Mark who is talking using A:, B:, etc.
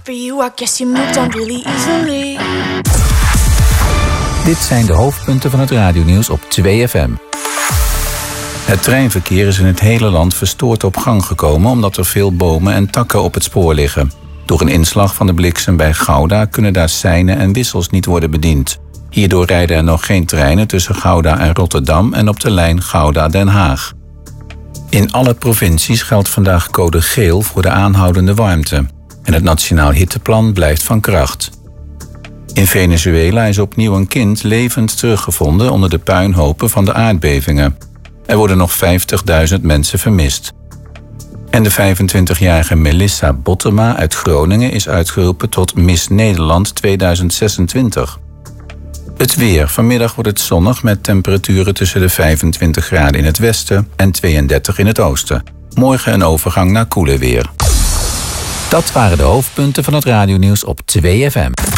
A: for you, I guess you moved on really easily.
B: Dit zijn de hoofdpunten van het radionieuws op 2FM. Het treinverkeer is in het hele land verstoord op gang gekomen omdat er veel bomen en takken op het spoor liggen. Door een inslag van de bliksem bij Gouda kunnen daar seinen en wissels niet worden bediend. Hierdoor rijden er nog geen treinen tussen Gouda en Rotterdam en op de lijn Gouda-Den Haag. In alle provincies geldt vandaag code geel voor de aanhoudende warmte. En het Nationaal Hitteplan blijft van kracht. In Venezuela is opnieuw een kind levend teruggevonden onder de puinhopen van de aardbevingen. Er worden nog 50.000 mensen vermist. En de 25-jarige Melissa Bottema uit Groningen is uitgeroepen tot Miss Nederland 2026. Het weer. Vanmiddag wordt het zonnig met temperaturen tussen de 25 graden in het westen en 32 in het oosten. Morgen een overgang naar koeler weer. Dat waren de hoofdpunten van het radionieuws op 2FM.